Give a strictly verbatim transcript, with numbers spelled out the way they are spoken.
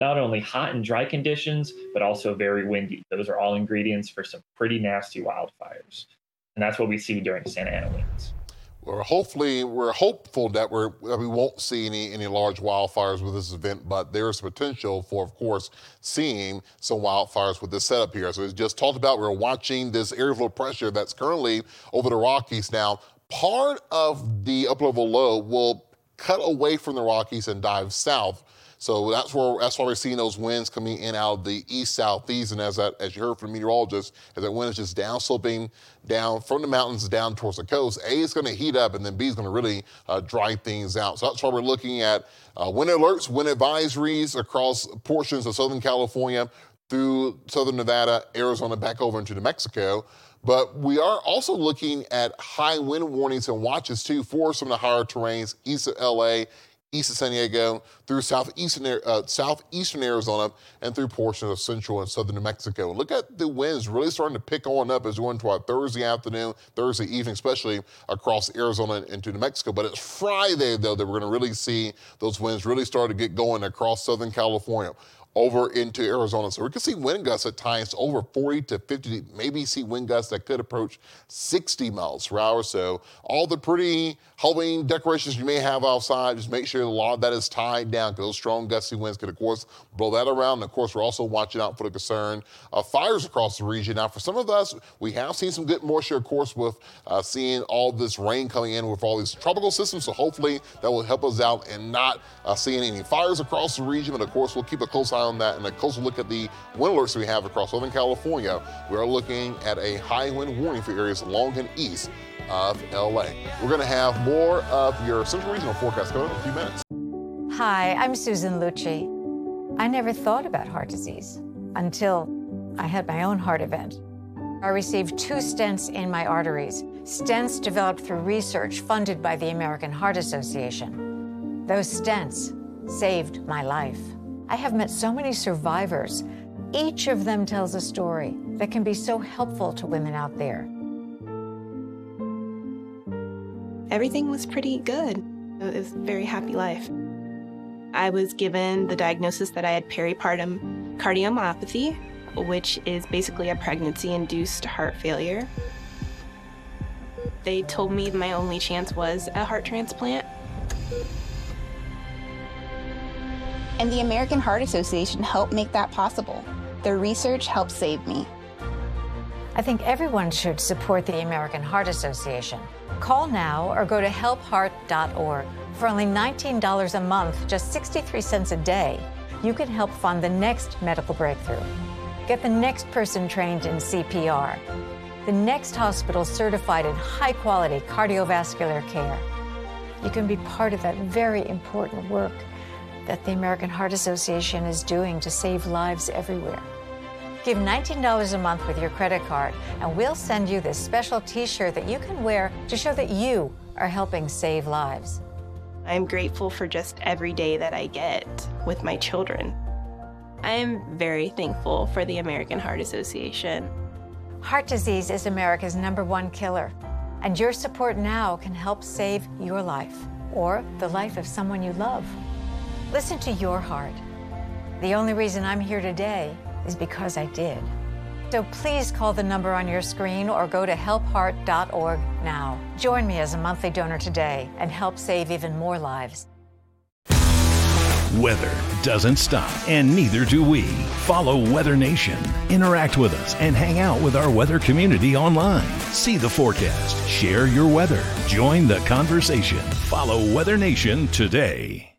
not only hot and dry conditions, but also very windy. Those are all ingredients for some pretty nasty wildfires. And that's what we see during Santa Ana winds. We're hopefully we're hopeful that we're that we won't see any any large wildfires with this event, but there's potential for, of course, seeing some wildfires with this setup here. So as just talked about, we're watching this area of low pressure that's currently over the Rockies now. Part of the upper-level low will cut away from the Rockies and dive south. So that's where that's why we're seeing those winds coming in out of the east southeast, and as that as you heard from the meteorologist, as that wind is just down sloping down from the mountains down towards the coast. A is going to heat up, and then B is going to really uh, dry things out. So that's why we're looking at uh, wind alerts, wind advisories across portions of Southern California through Southern Nevada, Arizona, back over into New Mexico. But we are also looking at high wind warnings and watches too for some of the higher terrains east of L A, east of San Diego, through southeastern, uh, southeastern Arizona, and through portions of central and southern New Mexico. Look at the winds really starting to pick on up as we go into our Thursday afternoon, Thursday evening, especially across Arizona and into New Mexico. But it's Friday, though, that we're going to really see those winds really start to get going across Southern California over into Arizona. So we could see wind gusts at times over forty to fifty, maybe see wind gusts that could approach sixty miles per hour. So all the pretty Halloween decorations you may have outside, just make sure a lot of that is tied down, because those strong gusty winds could, of course, blow that around. And of course, we're also watching out for the concern of fires across the region. Now, for some of us, we have seen some good moisture, of course, with uh, seeing all this rain coming in with all these tropical systems. So hopefully that will help us out and not uh, seeing any fires across the region. But of course, we'll keep a close eye on that and a closer look at the wind alerts we have across Southern California. We are looking at a high wind warning for areas along and east of L A. We're going to have more of your Central Regional forecast coming in a few minutes. Hi, I'm Susan Lucci. I never thought about heart disease until I had my own heart event. I received two stents in my arteries, stents developed through research funded by the American Heart Association. Those stents saved my life. I have met so many survivors. Each of them tells a story that can be so helpful to women out there. Everything was pretty good. It was a very happy life. I was given the diagnosis that I had peripartum cardiomyopathy, which is basically a pregnancy-induced heart failure. They told me my only chance was a heart transplant. And the American Heart Association helped make that possible. Their research helped save me. I think everyone should support the American Heart Association. Call now or go to help heart dot org. For only nineteen dollars a month, just sixty-three cents a day, you can help fund the next medical breakthrough. Get the next person trained in C P R, the next hospital certified in high-quality cardiovascular care. You can be part of that very important work that the American Heart Association is doing to save lives everywhere. Give nineteen dollars a month with your credit card, and we'll send you this special t-shirt that you can wear to show that you are helping save lives. I'm grateful for just every day that I get with my children. I'm very thankful for the American Heart Association. Heart disease is America's number one killer, and your support now can help save your life or the life of someone you love. Listen to your heart. The only reason I'm here today is because I did. So please call the number on your screen or go to help heart dot org now. Join me as a monthly donor today and help save even more lives. Weather doesn't stop, and neither do we. Follow Weather Nation. Interact with us and hang out with our weather community online. See the forecast, share your weather, join the conversation. Follow Weather Nation today.